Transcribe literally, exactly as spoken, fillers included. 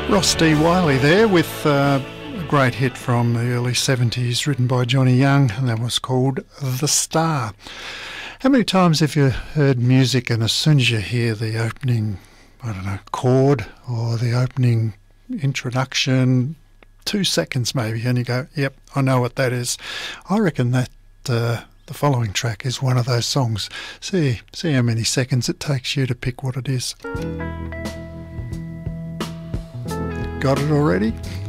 Ross D. Wiley there with uh, a great hit from the early seventies written by Johnny Young, and that was called The Star. How many times have you heard music and as soon as you hear the opening, I don't know, chord or the opening introduction, two seconds maybe, and you go, yep, I know what that is. I reckon that uh, the following track is one of those songs. See, see how many seconds it takes you to pick what it is. Got it already?